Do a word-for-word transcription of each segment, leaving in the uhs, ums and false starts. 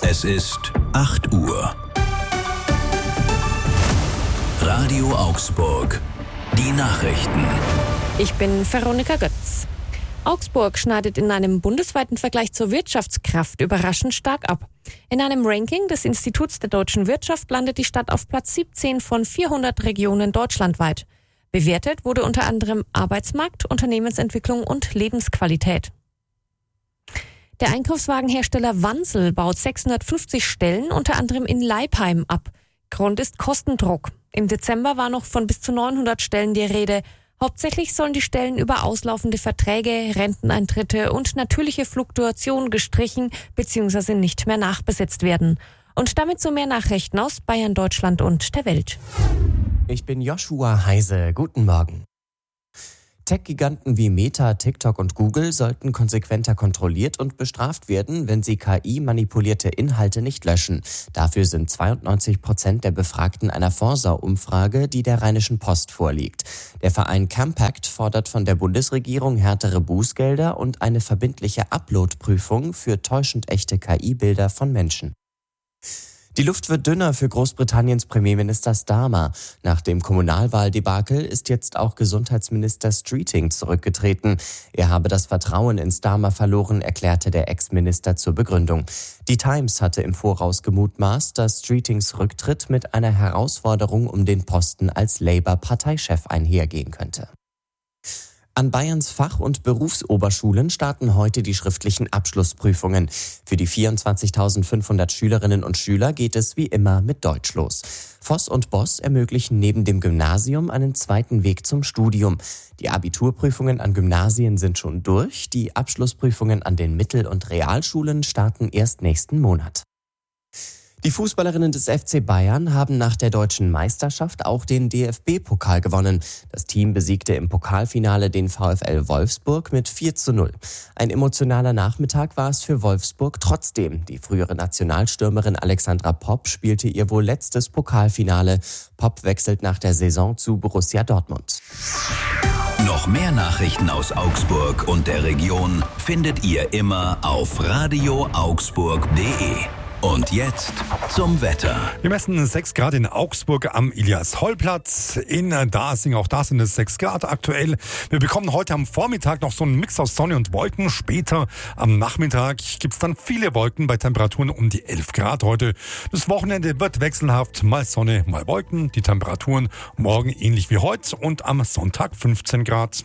Es ist acht Uhr. Radio Augsburg. Die Nachrichten. Ich bin Veronika Götz. Augsburg schneidet in einem bundesweiten Vergleich zur Wirtschaftskraft überraschend stark ab. In einem Ranking des Instituts der deutschen Wirtschaft landet die Stadt auf Platz siebzehn von vierhundert Regionen deutschlandweit. Bewertet wurde unter anderem Arbeitsmarkt, Unternehmensentwicklung und Lebensqualität. Der Einkaufswagenhersteller Wanzel baut sechshundertfünfzig Stellen unter anderem in Leipheim ab. Grund ist Kostendruck. Im Dezember war noch von bis zu neunhundert Stellen die Rede. Hauptsächlich sollen die Stellen über auslaufende Verträge, Renteneintritte und natürliche Fluktuation gestrichen bzw. nicht mehr nachbesetzt werden. Und damit so mehr Nachrichten aus Bayern, Deutschland und der Welt. Ich bin Joshua Heise. Guten Morgen. Tech-Giganten wie Meta, TikTok und Google sollten konsequenter kontrolliert und bestraft werden, wenn sie K I-manipulierte Inhalte nicht löschen. Dafür sind zweiundneunzig Prozent der Befragten einer Forsa-Umfrage, die der Rheinischen Post vorliegt. Der Verein Campact fordert von der Bundesregierung härtere Bußgelder und eine verbindliche Upload-Prüfung für täuschend echte K I-Bilder von Menschen. Die Luft wird dünner für Großbritanniens Premierminister Starmer. Nach dem Kommunalwahldebakel ist jetzt auch Gesundheitsminister Streeting zurückgetreten. Er habe das Vertrauen in Starmer verloren, erklärte der Ex-Minister zur Begründung. Die Times hatte im Voraus gemutmaßt, dass Streetings Rücktritt mit einer Herausforderung um den Posten als Labour-Parteichef einhergehen könnte. An Bayerns Fach- und Berufsoberschulen starten heute die schriftlichen Abschlussprüfungen. Für die vierundzwanzigtausendfünfhundert Schülerinnen und Schüler geht es wie immer mit Deutsch los. Voss und Boss ermöglichen neben dem Gymnasium einen zweiten Weg zum Studium. Die Abiturprüfungen an Gymnasien sind schon durch. Die Abschlussprüfungen an den Mittel- und Realschulen starten erst nächsten Monat. Die Fußballerinnen des F C Bayern haben nach der deutschen Meisterschaft auch den D F B-Pokal gewonnen. Das Team besiegte im Pokalfinale den VfL Wolfsburg mit vier zu null. Ein emotionaler Nachmittag war es für Wolfsburg trotzdem. Die frühere Nationalstürmerin Alexandra Popp spielte ihr wohl letztes Pokalfinale. Popp wechselt nach der Saison zu Borussia Dortmund. Noch mehr Nachrichten aus Augsburg und der Region findet ihr immer auf radio augsburg punkt de. Und jetzt zum Wetter. Wir messen sechs Grad in Augsburg am Ilias-Holl-Platz. In Dasing, auch da sind es sechs Grad aktuell. Wir bekommen heute am Vormittag noch so einen Mix aus Sonne und Wolken. Später am Nachmittag gibt es dann viele Wolken bei Temperaturen um die elf Grad heute. Das Wochenende wird wechselhaft. Mal Sonne, mal Wolken. Die Temperaturen morgen ähnlich wie heute und am Sonntag fünfzehn Grad.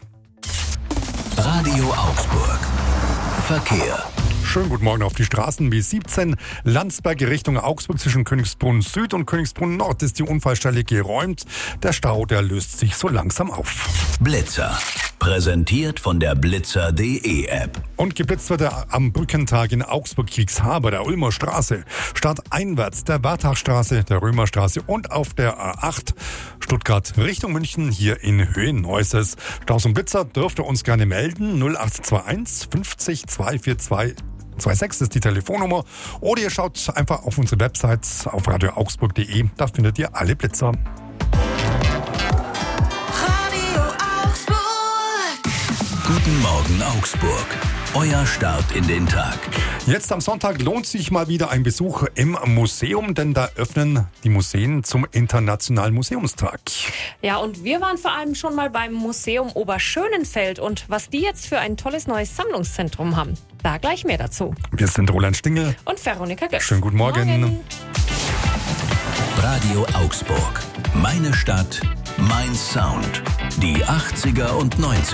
Radio Augsburg. Verkehr. Schönen guten Morgen auf die Straßen. B siebzehn Landsberg Richtung Augsburg zwischen Königsbrunn Süd und Königsbrunn Nord ist die Unfallstelle geräumt. Der Stau, der löst sich so langsam auf. Blitzer. Präsentiert von der blitzer punkt de App. Und geblitzt wird er am Brückentag in Augsburg-Kriegshaber, der Ulmer Straße. Stadteinwärts der Wertachstraße, der Römerstraße und auf der A acht Stuttgart Richtung München hier in Höhe Neusses. Staus und Blitzer dürft ihr uns gerne melden. null acht zwei eins fünfzig zweihundertvierundzwanzig sechs ist die Telefonnummer. Oder ihr schaut einfach auf unsere Website auf radio augsburg punkt de. Da findet ihr alle Blitzer. Radio Augsburg. Guten Morgen Augsburg. Euer Start in den Tag. Jetzt am Sonntag lohnt sich mal wieder ein Besuch im Museum, denn da öffnen die Museen zum Internationalen Museumstag. Ja, und wir waren vor allem schon mal beim Museum Oberschönenfeld und was die jetzt für ein tolles neues Sammlungszentrum haben. Da gleich mehr dazu. Wir sind Roland Stingel und Veronika Götz. Schönen guten Morgen. Morgen. Radio Augsburg. Meine Stadt, mein Sound. Die achtziger und neunziger.